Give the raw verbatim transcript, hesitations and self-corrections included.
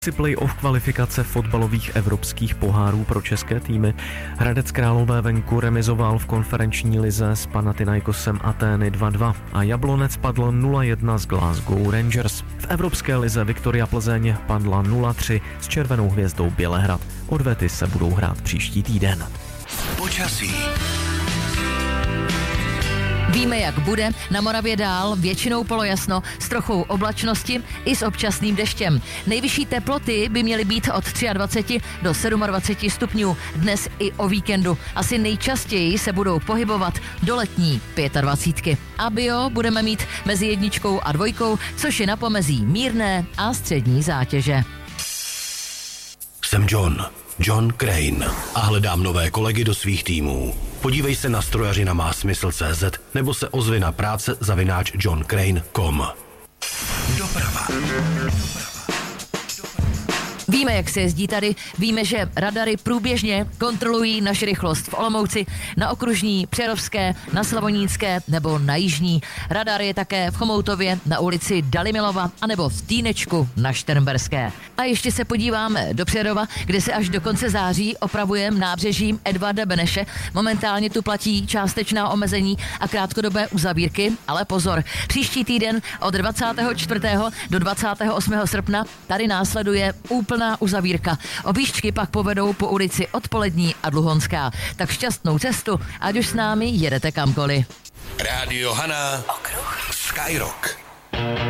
Si play-off kvalifikace fotbalových evropských pohárů pro české týmy. Hradec Králové venku remizoval v konferenční lize s Panathinaikosem Atény dva dva a Jablonec padl nula jedna s Glasgow Rangers. V evropské lize Viktoria Plzeň padla nula tři s Červenou hvězdou Bělehrad. Odvety se budou hrát příští týden. Počasí. Víme, jak bude, na Moravě dál většinou polojasno s trochou oblačnosti i s občasným deštěm. Nejvyšší teploty by měly být od dvacet tři do dvacet sedm stupňů, dnes i o víkendu. Asi nejčastěji se budou pohybovat do letní dvacítky. A bio budeme mít mezi jedničkou a dvojkou, což je na pomezí mírné a střední zátěže. Jsem John, John Crane a hledám nové kolegy do svých týmů. Podívej se na strojařina má smysl tečka cé zet nebo se ozvi na práce zavináč john crane tečka com. Doprava. Víme, jak se jezdí tady, víme, že radary průběžně kontrolují naši rychlost v Olomouci, na Okružní, Přerovské, na Slavonínské nebo na Jižní. Radar je také v Chomoutově, na ulici Dalimilova anebo v Týnečku na Šternberské. A ještě se podíváme do Přerova, kde se až do konce září opravujeme nábřežím Edvarda Beneše. Momentálně tu platí částečná omezení a krátkodobé uzavírky, ale pozor, příští týden od dvacátého čtvrtého do dvacátého osmého srpna tady následuje úplná uzavírka. Objížďky pak povedou po ulici Odpolední a Dluhonská. Tak šťastnou cestu, ať už s námi jedete kamkoliv. Rádio Hana. Okruh. Skyrock.